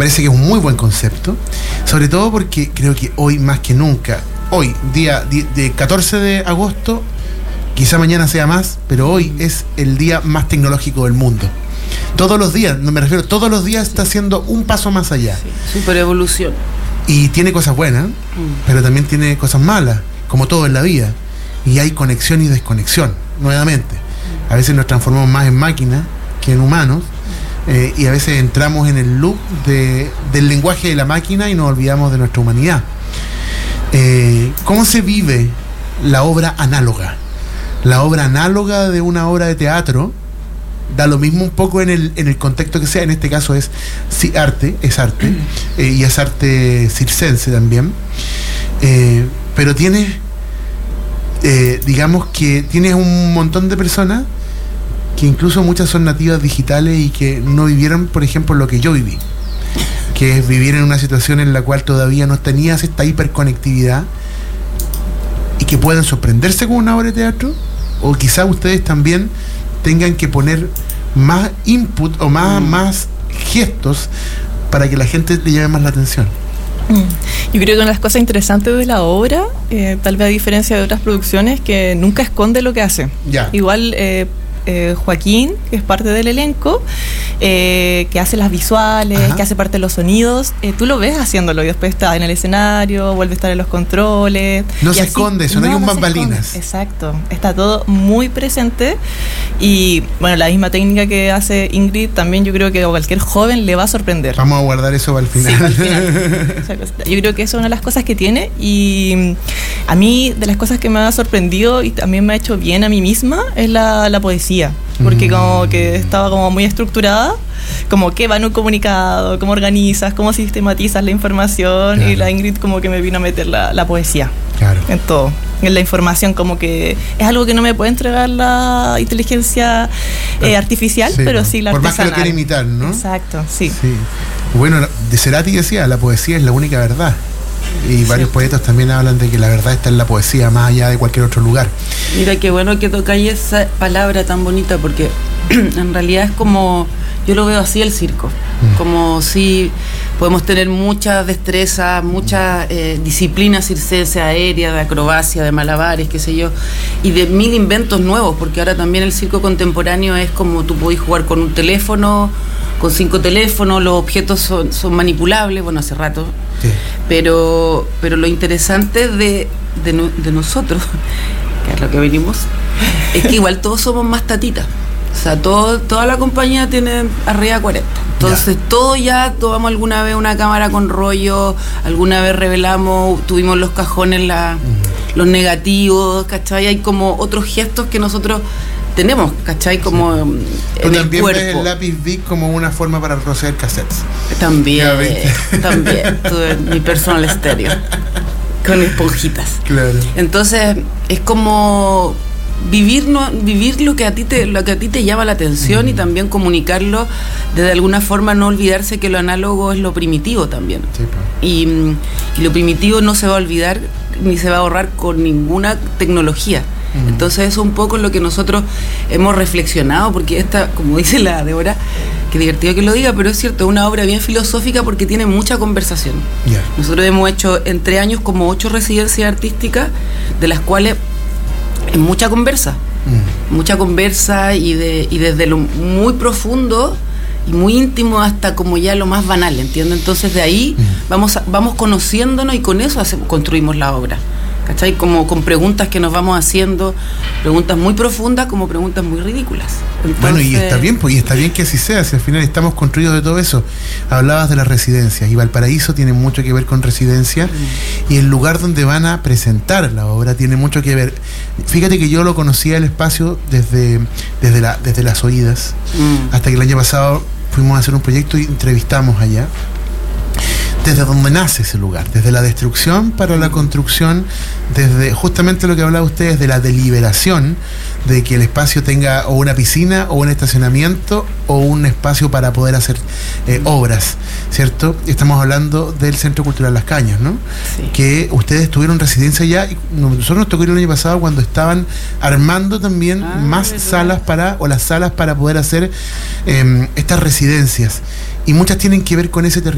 parece que es un muy buen concepto, sobre todo porque creo que hoy más que nunca, hoy, día de 14 de agosto, quizá mañana sea más, pero hoy es el día más tecnológico del mundo. Todos los días, no me refiero, todos los días está haciendo un paso más allá. Sí, super evolución. Y tiene cosas buenas, pero también tiene cosas malas, como todo en la vida. Y hay conexión y desconexión, nuevamente. A veces nos transformamos más en máquinas que en humanos, y a veces entramos en el loop del lenguaje de la máquina y nos olvidamos de nuestra humanidad. ¿Cómo se vive la obra análoga? La obra análoga de una obra de teatro da lo mismo un poco en el contexto que sea. En este caso es arte, y es arte circense también, pero tiene digamos que tienes un montón de personas que incluso muchas son nativas digitales y que no vivieron, por ejemplo, lo que yo viví, que es vivir en una situación en la cual todavía no tenías esta hiperconectividad, y que puedan sorprenderse con una obra de teatro, o quizá ustedes también tengan que poner más input o más gestos para que la gente le llame más la atención. Yo creo que una de las cosas interesantes de la obra, tal vez a diferencia de otras producciones, que nunca esconde lo que hace. Ya. Igual Joaquín, que es parte del elenco, que hace las visuales, ajá, que hace parte de los sonidos, tú lo ves haciéndolo y después está en el escenario, vuelve a estar en los controles. No se esconde eso, no hay un bambalinas. Exacto, está todo muy presente. Y bueno, la misma técnica que hace Ingrid también yo creo que a cualquier joven le va a sorprender. Vamos a guardar eso para el final. Sí, para el final. Yo creo que eso es una de las cosas que tiene, y a mí de las cosas que me ha sorprendido y también me ha hecho bien a mí misma es la poesía, porque como que estaba como muy estructurada, como que va en un comunicado, cómo organizas, cómo sistematizas la información, claro. Y la Ingrid como que me vino a meter la poesía, claro, en todo, en la información, como que es algo que no me puede entregar la inteligencia artificial, sí, pero sí la por artesanal. Más que lo quiere imitar, ¿no? Exacto, sí. Bueno, de Cerati decía, la poesía es la única verdad. Y varios poetas también hablan de que la verdad está en la poesía, más allá de cualquier otro lugar. Mira, qué bueno que tocáis esa palabra tan bonita, porque en realidad es como, yo lo veo así, el circo. Como si podemos tener mucha destreza, mucha disciplina circense, aérea, de acrobacia, de malabares, qué sé yo, y de mil inventos nuevos, porque ahora también el circo contemporáneo es como tú podés jugar con un teléfono, con 5 teléfonos, los objetos son manipulables, bueno, hace rato, sí. Pero lo interesante de nosotros, que es lo que venimos, es que igual todos somos más tatitas. O sea, toda la compañía tiene arriba de 40. Entonces, todos tomamos alguna vez una cámara con rollo, alguna vez revelamos, tuvimos los cajones, los negativos, ¿cachai? Hay como otros gestos que nosotros tenemos, ¿cachai? Como en el también cuerpo. Ves el lápiz Bic como una forma para proceder cassettes. También, tuve mi personal estéreo con esponjitas. Claro. Entonces, es como vivir lo que a ti te llama la atención, y también comunicarlo de alguna forma, no olvidarse que lo análogo es lo primitivo también. Sí, y lo primitivo no se va a olvidar ni se va a borrar con ninguna tecnología. Entonces eso es un poco lo que nosotros hemos reflexionado, porque esta, como dice la Débora, que divertido que lo diga, pero es cierto, es una obra bien filosófica porque tiene mucha conversación. Nosotros hemos hecho en 3 años como 8 residencias artísticas, de las cuales es mucha conversa, y desde lo muy profundo y muy íntimo hasta como ya lo más banal, ¿entiendes? Entonces de ahí vamos conociéndonos, y con eso construimos la obra, ¿cachai? Como con preguntas que nos vamos haciendo, preguntas muy profundas como preguntas muy ridículas. Entonces, bueno, y está bien, pues, y está bien que así sea, si al final estamos construidos de todo eso. Hablabas de las residencias, y Valparaíso tiene mucho que ver con residencia, y el lugar donde van a presentar la obra tiene mucho que ver. Fíjate que yo lo conocía el espacio desde las oídas, hasta que el año pasado fuimos a hacer un proyecto y entrevistamos allá. Desde donde nace ese lugar, desde la destrucción para la construcción, desde justamente lo que hablaba ustedes de la deliberación, de que el espacio tenga o una piscina o un estacionamiento o un espacio para poder hacer obras, ¿cierto? Estamos hablando del Centro Cultural Las Cañas, ¿no? Sí. Que ustedes tuvieron residencia allá, y nosotros nos tocó ir el año pasado cuando estaban armando también las salas para poder hacer estas residencias, y muchas tienen que ver con ese territorio.